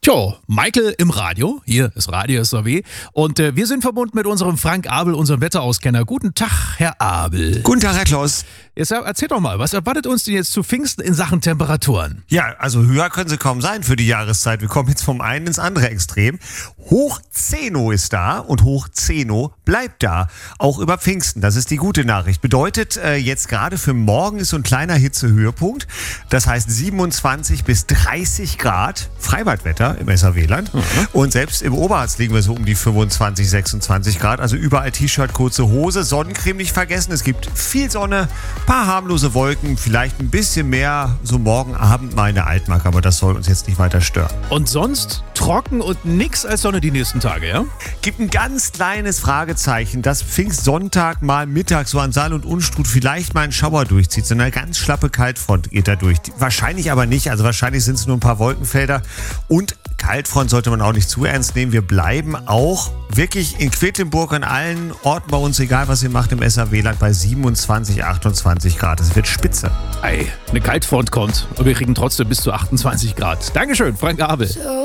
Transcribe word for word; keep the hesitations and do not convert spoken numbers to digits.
Tja, Michael im Radio. Hier ist Radio S R W. Und äh, wir sind verbunden mit unserem Frank Abel, unserem Wetterauskenner. Guten Tag, Herr Abel. Guten Tag, Herr Klaus. Jetzt erzähl doch mal, was erwartet uns denn jetzt zu Pfingsten in Sachen Temperaturen? Ja, also höher können sie kaum sein für die Jahreszeit. Wir kommen jetzt vom einen ins andere Extrem. Hoch Zeno ist da und Hoch Zeno bleibt da. Auch über Pfingsten. Das ist die gute Nachricht. Bedeutet, äh, jetzt gerade für morgen ist so ein kleiner Hitzehöhepunkt. Das heißt siebenundzwanzig bis dreißig Grad Freibadwetter im S R W-Land. Mhm. Und selbst im Oberharz liegen wir so um die fünfundzwanzig, sechsundzwanzig Grad. Also überall T-Shirt, kurze Hose, Sonnencreme nicht vergessen. Es gibt viel Sonne, paar harmlose Wolken, vielleicht ein bisschen mehr so morgen Abend mal in der Altmark. Aber das soll uns jetzt nicht weiter stören. Und sonst trocken und nix als Sonne die nächsten Tage, ja? Gibt ein ganz kleines Fragezeichen, dass Pfingstsonntag mal mittags so an Saal und Unstrut vielleicht mal einen Schauer durchzieht. So eine ganz schlappe Kaltfront geht da durch. Wahrscheinlich aber nicht. Also wahrscheinlich sind es nur ein paar Wolkenfelder. Und Kaltfront sollte man auch nicht zu ernst nehmen. Wir bleiben auch wirklich in Quedlinburg an allen Orten bei uns, egal was ihr macht im S R W-Land, bei siebenundzwanzig, achtundzwanzig Grad. Es wird spitze. Ei, eine Kaltfront kommt und wir kriegen trotzdem bis zu achtundzwanzig Grad. Dankeschön, Frank Abel.